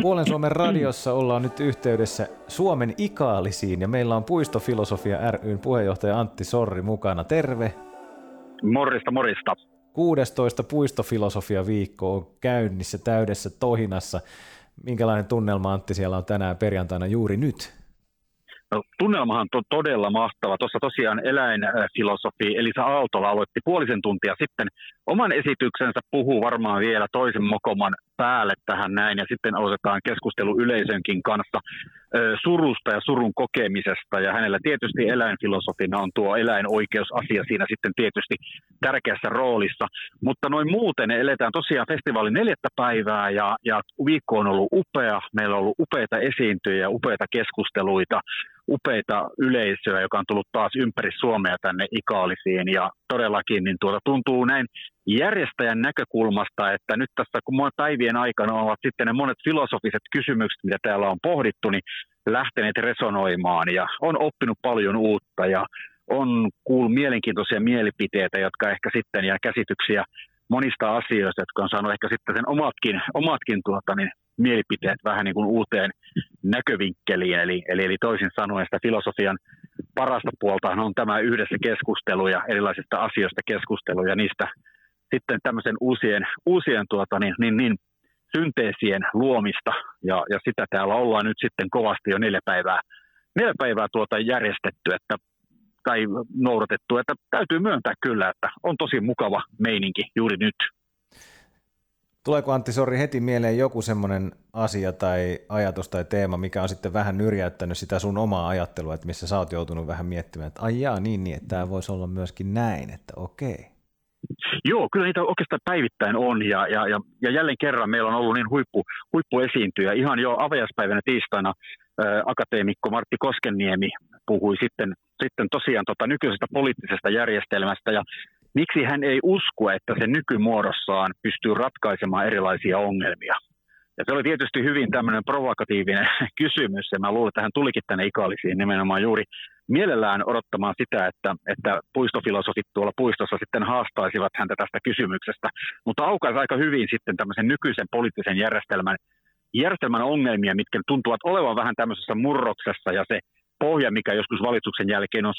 Puolen Suomen radiossa ollaan nyt yhteydessä Suomen Ikaalisiin ja meillä on Puistofilosofia ry:n puheenjohtaja Antti Sorri mukana. Terve! Morjesta. 16. Puistofilosofia-viikko on käynnissä täydessä tohinassa. Minkälainen tunnelma, Antti, siellä on tänään perjantaina juuri nyt? No, tunnelmahan on todella mahtava. Tuossa tosiaan eläinfilosofi Elisa Aaltola aloitti puolisen tuntia sitten oman esityksensä, puhuu varmaan vielä toisen mokoman päälle tähän näin, ja sitten aloitetaan keskustelu yleisönkin kanssa surusta ja surun kokemisesta, ja hänellä tietysti eläinfilosofina on tuo eläinoikeusasia siinä sitten tietysti tärkeässä roolissa, mutta noin muuten eletään tosiaan festivaalin 4. päivää, ja viikko on ollut upea, meillä on ollut upeita esiintyjiä, upeita keskusteluita, upeita yleisöä, joka on tullut taas ympäri Suomea tänne Ikaalisiin, ja todellakin niin tuntuu näin järjestäjän näkökulmasta, että nyt tässä kun päivien aikana ovat sitten ne monet filosofiset kysymykset, mitä täällä on pohdittu, niin lähteneet resonoimaan ja on oppinut paljon uutta ja on kuullut mielenkiintoisia mielipiteitä, jotka ehkä sitten ja käsityksiä monista asioista, jotka on saanut ehkä sitten sen omatkin mielipiteet vähän niin kuin uuteen näkövinkkeliin. Eli toisin sanoen sitä filosofian parasta puolta on tämä yhdessä keskustelu ja erilaisista asioista keskustelu ja niistä sitten tämmöisen uusien synteesien luomista ja sitä täällä ollaan nyt sitten kovasti jo 4 päivää järjestetty tai noudatettu, että täytyy myöntää kyllä, että on tosi mukava meininki juuri nyt. Tuleeko, Antti Sorri, heti mieleen joku semmoinen asia tai ajatus tai teema, mikä on sitten vähän nyrjäyttänyt sitä sun omaa ajattelua, että missä sä oot joutunut vähän miettimään, että niin, että tämä voisi olla myöskin näin, että okei. Joo, kyllä niitä oikeastaan päivittäin on ja jälleen kerran meillä on ollut niin huippuesiintyjä. Ihan jo avajaispäivänä tiistaina akateemikko Martti Koskenniemi puhui sitten tosiaan nykyisestä poliittisesta järjestelmästä ja miksi hän ei usko, että se nykymuodossaan pystyy ratkaisemaan erilaisia ongelmia. Ja se oli tietysti hyvin tämmöinen provokatiivinen kysymys, ja mä luulen, että hän tulikin tänne Ikaalisiin nimenomaan juuri mielellään odottamaan sitä, että puistofilosofit tuolla puistossa sitten haastaisivat häntä tästä kysymyksestä, mutta aukaisi aika hyvin sitten tämmöisen nykyisen poliittisen järjestelmän ongelmia, mitkä tuntuvat olevan vähän tämmöisessä murroksessa, ja se pohja, mikä joskus valituksen jälkeen on